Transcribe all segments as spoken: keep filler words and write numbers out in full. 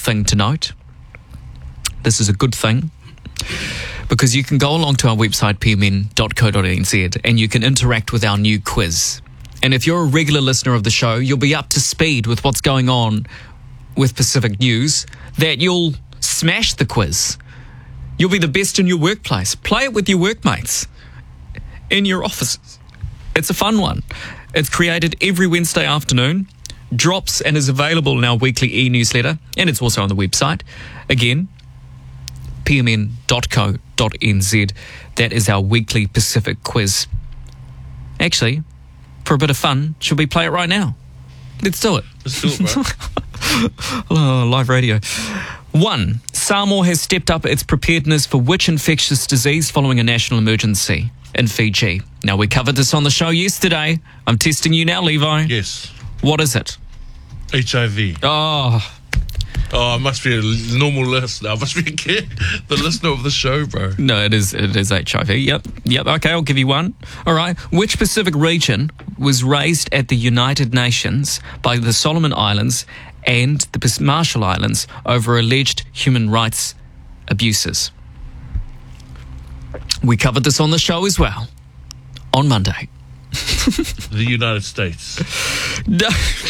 thing to note. This is a good thing because you can go along to our website, p m n dot co dot n z, and you can interact with our new quiz. And if you're a regular listener of the show, you'll be up to speed with what's going on with Pacific News, that you'll smash the quiz. You'll be the best in your workplace. Play it with your workmates in your offices. It's a fun one. It's created every Wednesday afternoon, drops and is available in our weekly e-newsletter, and it's also on the website. Again, p m n dot co dot n z. That is our weekly Pacific quiz. Actually, for a bit of fun, should we play it right now? Let's do it. Let's do it, bro. Oh, live radio. One, Samoa has stepped up its preparedness for which infectious disease following a national emergency in Fiji? Now, we covered this on the show yesterday. I'm testing you now, Levi. Yes. What is it? H I V. Oh. Oh, I must be a normal listener. I must be a, the listener of the show, bro. No, it is it is H I V. Yep. Yep. Okay, I'll give you one. All right. Which Pacific region was raised at the United Nations by the Solomon Islands and the Marshall Islands over alleged human rights abuses? We covered this on the show as well on Monday. The United States. No.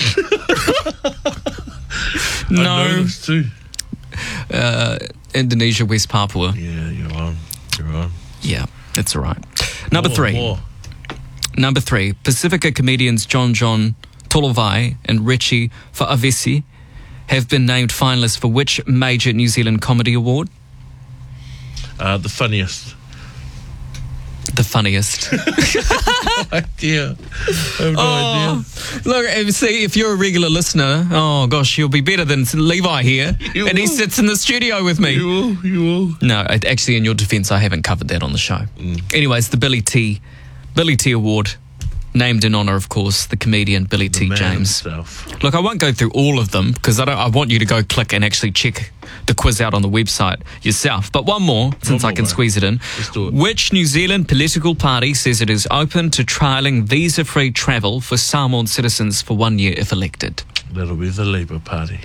I No. know this too. Uh, Indonesia, West Papua. Yeah, you're on. You're on. Yeah, that's all right. Number More, three. More. Number three. Pacifica comedians John John Tolovai and Richie Fa'avesi have been named finalists for which major New Zealand comedy award? Uh, the funniest. The funniest. No idea. I have no Oh, idea. look, if- see, if you're a regular listener, oh gosh, you'll be better than Levi here. You and he will. sits in the studio with me. You will. You will. No, I- actually, in your defence, I haven't covered that on the show. Mm. Anyways, the Billy T. Billy T. Award, named in honour, of course, the comedian Billy The T. man James. himself. Look, I won't go through all of them because I don't. I want you to go click and actually check the quiz out on the website yourself. But one more, since more, I can mate. squeeze it in. Let's do it. Which New Zealand political party says it is open to trialling visa-free travel for Samoan citizens for one year if elected? That'll be the Labour Party.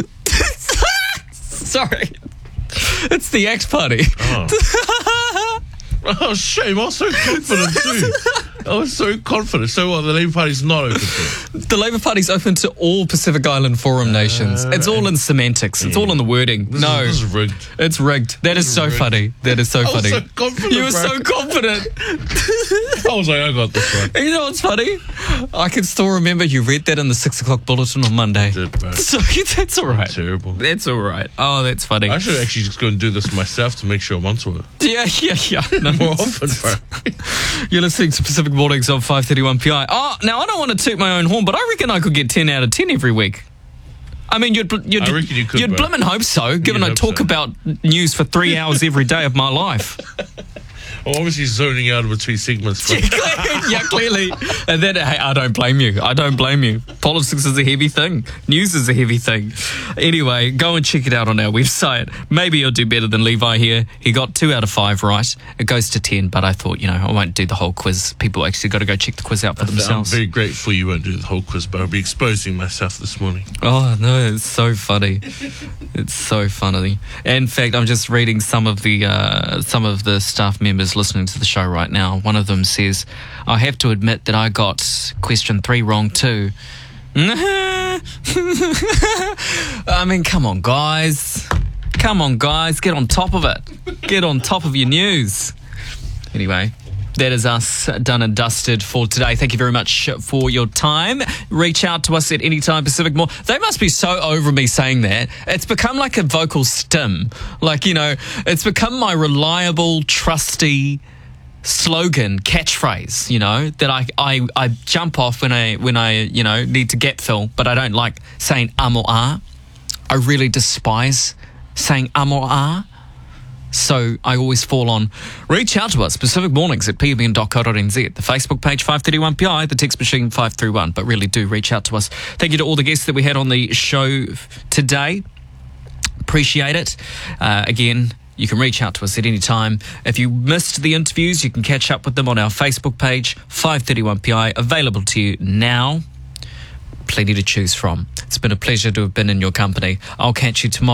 Sorry, it's the X Party. Oh. Oh, shame. I was so confident too. I was so confident. So what? The Labour Party's not open to it. The Labour Party's open to all Pacific Island Forum nations. It's all in semantics. It's all in the wording. This no, is, this is rigged. it's rigged. That is is so rigged. funny. That is so I was funny. so confident, You were bro. so confident. I was like, I got this one. You know what's funny? I can still remember you read that in the six o'clock bulletin on Monday. Did, bro. So that's all right. Terrible. That's all right. Oh, that's funny. I should actually just go and do this myself to make sure I'm onto it Yeah, yeah, yeah. No, more often, bro. You're listening to Pacific Mornings on five thirty-one P I. Oh, now I don't want to toot my own horn, but I reckon I could get ten out of ten every week. I mean, you'd you'd, I reckon you could, you'd bro. blimmin' hope so, given You'd I hope talk so. about news for three hours every day of my life. I'm obviously zoning out between segments. But Yeah, clearly. And then, hey, I don't blame you. I don't blame you. Politics is a heavy thing. News is a heavy thing. Anyway, go and check it out on our website. Maybe you'll do better than Levi here. He got two out of five right. It goes to ten, but I thought, you know, I won't do the whole quiz. People actually got to go check the quiz out for I'm themselves. very grateful you won't do the whole quiz, but I'll be exposing myself this morning. Oh, no, it's so funny. It's so funny. In fact, I'm just reading some of the uh, some of the staff members listening to the show right now. One of them says, I have to admit that I got question three wrong too. I mean, come on, guys. Come on, guys. Get on top of it. Get on top of your news. Anyway, that is us done and dusted for today. Thank you very much for your time. Reach out to us at any time, Pacific More. They must be so over me saying that. It's become like a vocal stim. Like, you know, it's become my reliable, trusty slogan, catchphrase, you know, that I, I, I jump off when I, when I, you know, need to gap fill, but I don't like saying um or ah. I really despise saying um or ah. So I always fall on, reach out to us, Pacific Mornings at p m n dot co dot n z, the Facebook page five thirty-one P I, the text machine five three one, but really do reach out to us. Thank you to all the guests that we had on the show today. Appreciate it. Uh, again, you can reach out to us at any time. If you missed the interviews, you can catch up with them on our Facebook page, five thirty-one P I, available to you now. Plenty to choose from. It's been a pleasure to have been in your company. I'll catch you tomorrow.